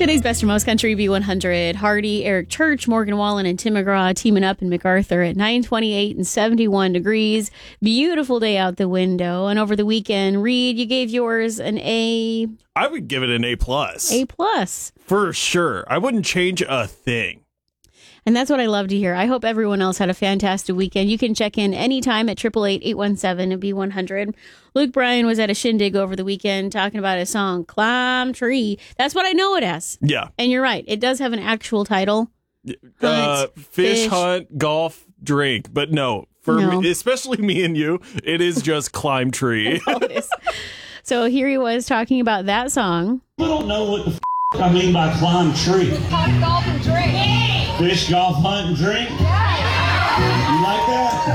Today's Best or Most Country B100. Hardy, Eric Church, Morgan Wallen, and Tim McGraw teaming up in MacArthur at 9:28 and 71 degrees. Beautiful day out the window. And over the weekend, Reed, you gave yours an A. I would give it an A+. A+. For sure. I wouldn't change a thing. And that's what I love to hear. I hope everyone else had a fantastic weekend. You can check in anytime at 888-817-B100. Luke Bryan was at a shindig over the weekend talking about his song, Climb Tree. That's what I know it as. Yeah. And you're right. It does have an actual title. Fish, hunt, golf, drink. But no, me, especially me and you, it is just Climb Tree. It is. So here he was talking about that song. I don't know what the I mean by climb tree. Hunt, golf, and drink. Fish, golf, hunt, and drink? You like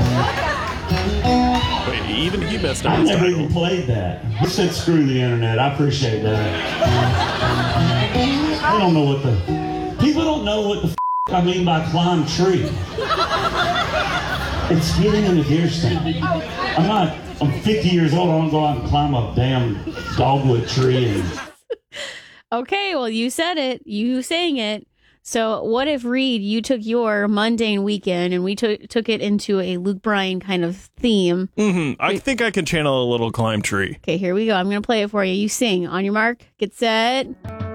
that? Wait, even he messed up I his never title. even played that. I said screw the internet. I appreciate that. I don't know what the... People don't know what the I mean by climb tree. It's getting in the deer stand. I'm 50 years old. I don't go out and climb a damn dogwood tree and... Okay, well, you said it. You sang it. So what if, Reed, you took your mundane weekend and we took it into a Luke Bryan kind of theme? Mm-hmm. I think I can channel a little Climb Tree. Okay, here we go. I'm going to play it for you. You sing. On your mark, get set.